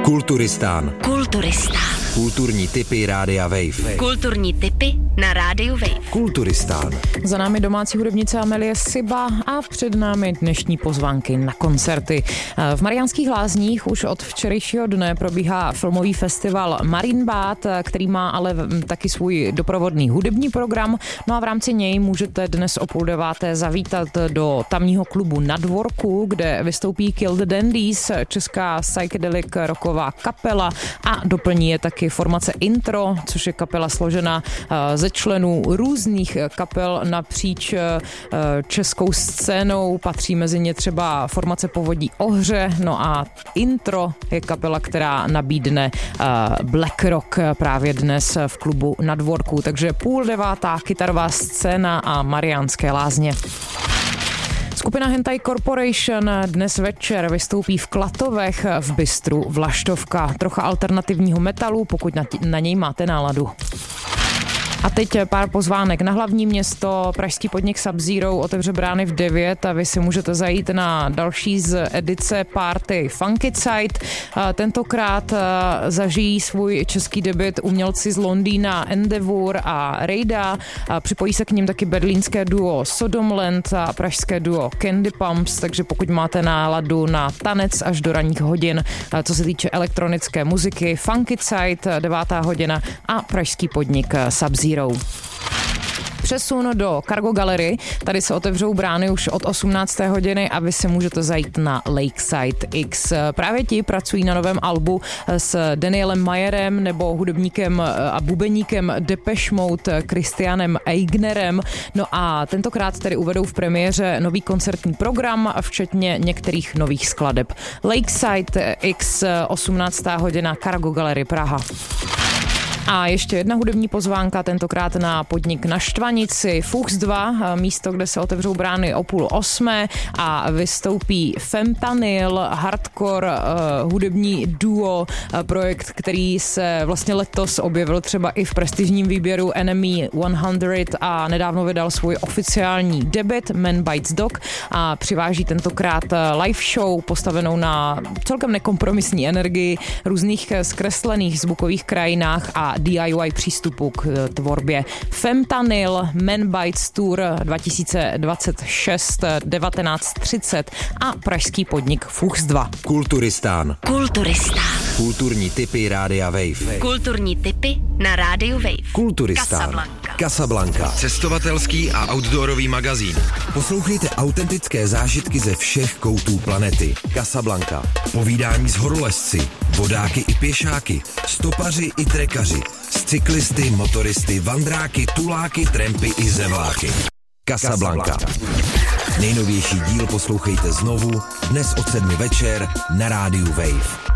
Kulturistán. Kulturní tipy Rádia Wave. Kulturní tipy na Rádiu Wave. Kulturistán. Za námi domácí hudebnice Amelie Siba a před námi dnešní pozvánky na koncerty. V Mariánských Lázních už od včerejšího dne probíhá filmový festival Marienbad, který má ale taky svůj doprovodný hudební program. No a v rámci něj můžete dnes o 8:30 zavítat do tamního klubu Na dvorku, kde vystoupí Kill the Dandies, česká psychedelic rocková kapela, a doplní je taky formace Intro, což je kapela složená ze členů různých kapel napříč českou scénou. Patří mezi ně třeba formace Povodí Ohře, no a Intro je kapela, která nabídne black rock právě dnes v klubu Na dvorku. Takže 8:30 kytarová scéna a Mariánské Lázně. Skupina Hentai Corporation dnes večer vystoupí v Klatovech v bistru Vlaštovka. Trocha alternativního metalu, pokud na něj máte náladu. A teď pár pozvánek na hlavní město. Pražský podnik Sub-Zero otevře brány v 9 a vy si můžete zajít na další z edice party Funkicide. Tentokrát zažijí svůj český debut umělci z Londýna Endeavour a Rejda. Připojí se k nim taky berlínské duo Sodomland a pražské duo Candy Pumps, takže pokud máte náladu na tanec až do ranních hodin, co se týče elektronické muziky, Funkicide 9. hodina a pražský podnik Sub-Zero. Přesun do Cargo Gallery. Tady se otevřou brány už od 18. hodiny a vy si můžete zajít na Lakeside X. Právě ti pracují na novém albu s Danielem Mayerem nebo hudebníkem a bubeníkem Depeche Mode Christianem Eignerem. No a tentokrát tedy uvedou v premiéře nový koncertní program, včetně některých nových skladeb. Lakeside X, 18. hodina, Cargo Gallery Praha. A ještě jedna hudební pozvánka, tentokrát na podnik na Štvanici, Fuchs 2, místo, kde se otevřou brány o 7:30 a vystoupí Fentanyl, hardcore hudební duo, projekt, který se vlastně letos objevil třeba i v prestižním výběru Enemy 100 a nedávno vydal svůj oficiální debut Man Bites Dog a přiváží tentokrát live show postavenou na celkem nekompromisní energii, různých zkreslených zvukových krajinách a DIY přístupu k tvorbě. Fentanyl Man Bites Tour 2026 19:30 a pražský podnik Fuchs 2. Kulturistán. Kulturní tipy Rádia Wave. Kulturní tipy na Rádiu Wave. Kulturistán. Casablanca. Cestovatelský a outdoorový magazín. Poslouchejte autentické zážitky ze všech koutů planety. Casablanca. Povídání s horolezci, vodáky i pěšáky, stopaři i trekaři, s cyklisty, motoristy, vandráky, tuláky, trampy i zevláky. Casablanca. Nejnovější díl poslouchejte znovu dnes od 7 večer na Rádiu Wave.